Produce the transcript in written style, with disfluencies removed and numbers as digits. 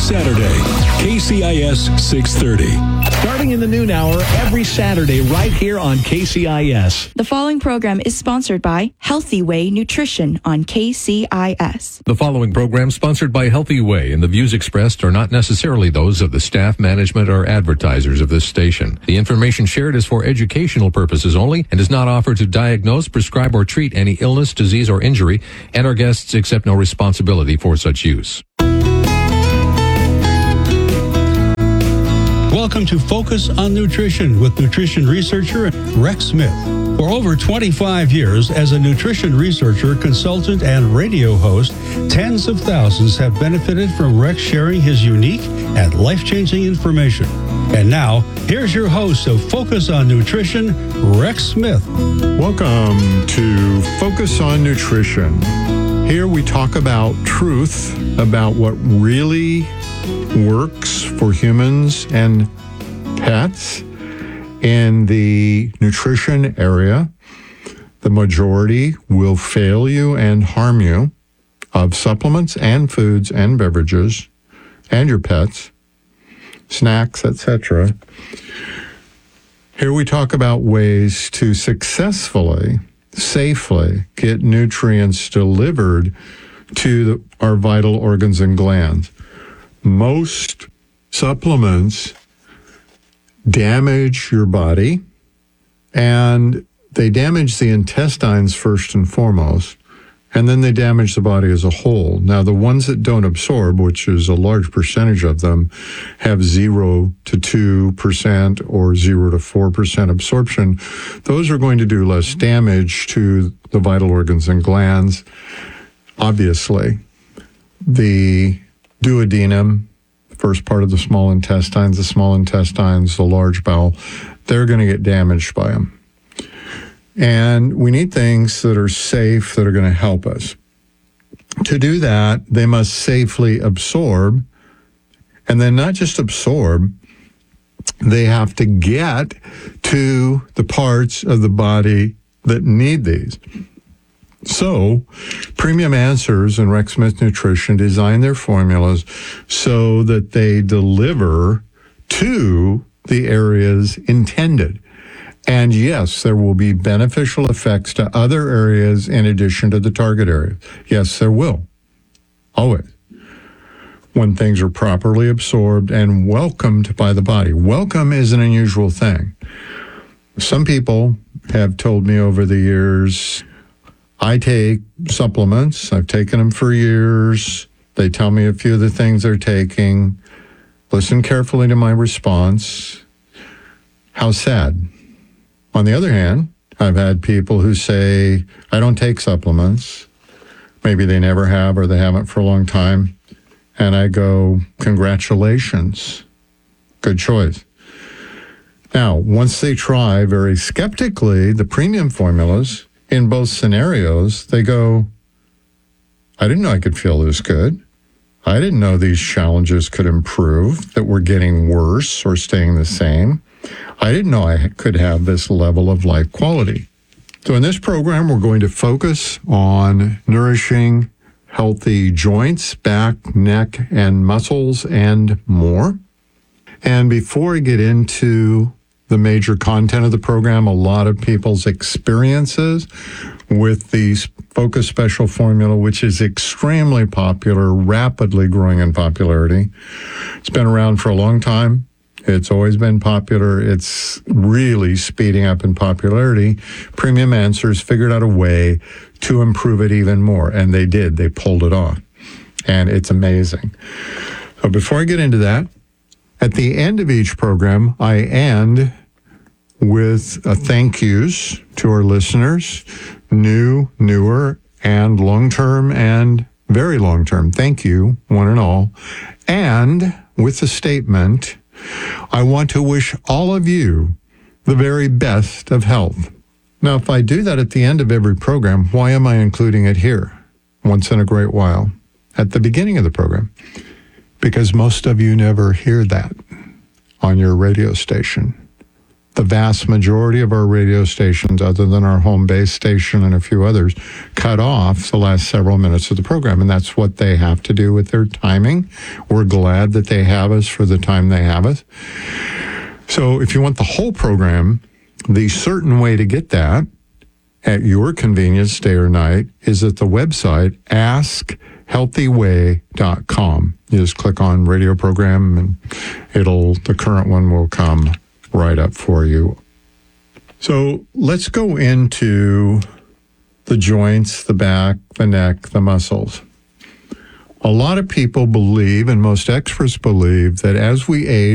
Saturday. KCIS 630. Starting in the noon hour every Saturday right here on KCIS. The following program is sponsored by Healthy Way Nutrition on KCIS. The following program sponsored by Healthy Way, and the views expressed are not necessarily those of the staff, management, or advertisers of this station. The information shared is for educational purposes only and is not offered to diagnose, prescribe, or treat any illness, disease, or injury, and our guests accept no responsibility for such use. Welcome to Focus on Nutrition with nutrition researcher Rex Smith. For over 25 years as a nutrition researcher, consultant, and radio host, tens of thousands have benefited from Rex sharing his unique and life-changing information. And now, here's your host of Focus on Nutrition, Rex Smith. Welcome to Focus on Nutrition. Here we talk about truth, about what really works for humans and pets in the nutrition area. The majority will fail you and harm you of supplements and foods and beverages and your pets, snacks, etc. Here we talk about ways to successfully, safely get nutrients delivered to our vital organs and glands. Most supplements damage your body, and they damage the intestines first and foremost, and then they damage the body as a whole. Now, the ones that don't absorb, which is a large percentage of them, have 0 to 2% or 0 to 4% absorption. Those are going to do less damage to the vital organs and glands. Obviously, the duodenum, first part of the small intestines, the large bowel, they're going to get damaged by them. And we need things that are safe, that are going to help us. To do that, they must safely absorb, and then not just absorb, they have to get to the parts of the body that need these. So, Premium Answers and Rex Smith Nutrition design their formulas so that they deliver to the areas intended. And yes, there will be beneficial effects to other areas in addition to the target area. Yes, there will. Always. When things are properly absorbed and welcomed by the body. Welcome is an unusual thing. Some people have told me over the years, I take supplements. I've taken them for years. They tell me a few of the things they're taking. Listen carefully to my response. How sad. On the other hand, I've had people who say, I don't take supplements. Maybe they never have or they haven't for a long time. And I go, congratulations. Good choice. Now, once they try very skeptically the premium formulas, in both scenarios, they go, I didn't know I could feel this good. I didn't know these challenges could improve, that we're getting worse or staying the same. I didn't know I could have this level of life quality. So in this program, we're going to focus on nourishing healthy joints, back, neck, and muscles, and more. And before I get into the major content of the program, a lot of people's experiences with the Focus Special formula, which is extremely popular, rapidly growing in popularity. It's been around for a long time. It's always been popular. It's really speeding up in popularity. Premium Answers figured out a way to improve it even more, and they did. They pulled it off, and it's amazing. So before I get into that, at the end of each program, I end with a thank yous to our listeners, newer, and long-term and very long-term. Thank you, one and all. And with the statement, I want to wish all of you the very best of health. Now, if I do that at the end of every program, why am I including it here once in a great while at the beginning of the program? Because most of you never hear that on your radio station. the vast majority of our radio stations, other than our home-based station and a few others, cut off the last several minutes of the program, and that's what they have to do with their timing. We're glad that they have us for the time they have us. So if you want the whole program, the certain way to get that at your convenience, day or night, is at the website askhealthyway.com. You just click on radio program and the current one will come right up for you. So let's go into the joints, the back, the neck, the muscles. A lot of people believe, and most experts believe, that as we age,